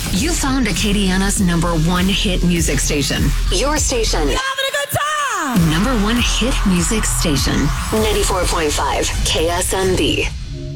You found Acadiana's #1 hit music station. Your station. You're having a good time. #1 hit music station. 94.5 KSMB.